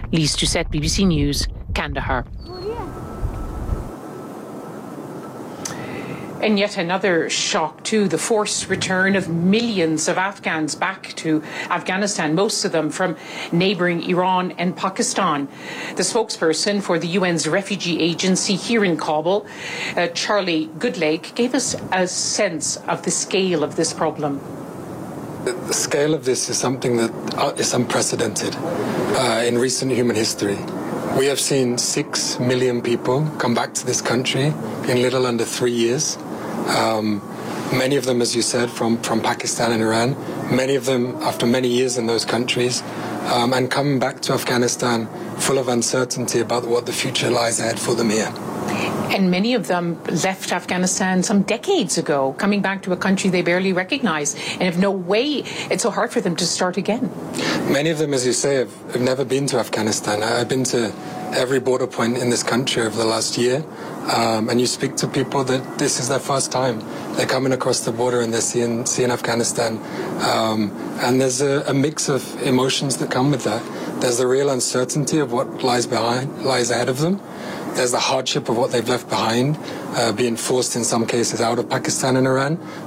Lise Doucette, BBC News, Kandahar. And yet another shock too, the forced return of millions of Afghans back to Afghanistan, most of them from neighbouring Iran and Pakistan. The spokesperson for the UN's refugee agency here in Kabul, Charlie Goodlake, gave us a sense of the scale of this problem. The scale of this is something that is unprecedented in recent human history. We have seen 6 million people come back to this country in little under 3 years. Many of them, as you said, from Pakistan and Iran, many of them after many years in those countries, and coming back to Afghanistan full of uncertainty about what the future lies ahead for them here. And many of them left Afghanistan some decades ago, coming back to a country they barely recognize and have no way. It's so hard for them to start again. Many of them, as you say, have never been to Afghanistan. I've been to every border point in this country over the last year, and you speak to people that this is their first time. They're coming across the border and they're seeing Afghanistan, and there's a mix of emotions that come with that. There's the real uncertainty of what lies ahead of them. There's the hardship of what they've left behind, being forced in some cases out of Pakistan and Iran,